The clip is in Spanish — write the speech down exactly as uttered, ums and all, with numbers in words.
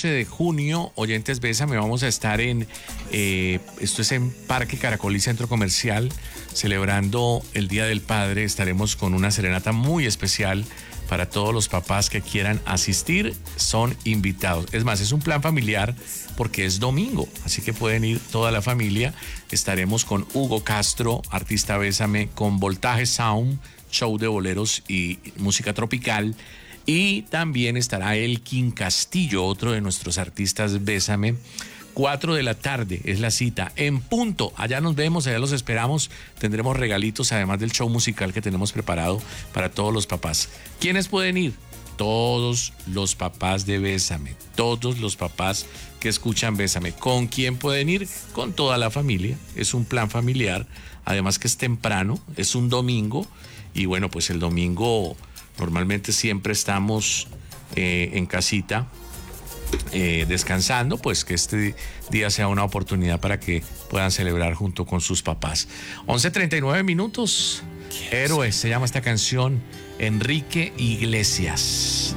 once de junio, oyentes Bésame, vamos a estar en, eh, esto es en Parque Caracol y Centro Comercial, celebrando el Día del Padre. Estaremos con una serenata muy especial para todos los papás que quieran asistir, son invitados. Es más, es un plan familiar porque es domingo, así que pueden ir toda la familia. Estaremos con Hugo Castro, artista Bésame, con Voltaje Sound, show de boleros y música tropical. Y también estará Elkin Castillo, otro de nuestros artistas Bésame. Cuatro de la tarde es la cita, en punto. Allá nos vemos, allá los esperamos. Tendremos regalitos, además del show musical que tenemos preparado para todos los papás. ¿Quiénes pueden ir? Todos los papás de Bésame, todos los papás que escuchan Bésame. ¿Con quién pueden ir? Con toda la familia. Es un plan familiar, además que es temprano, es un domingo. Y bueno, pues el domingo normalmente siempre estamos eh, en casita. Eh, descansando, pues que este día sea una oportunidad para que puedan celebrar junto con sus papás. once treinta y nueve minutos. Héroes se llama esta canción. Enrique Iglesias.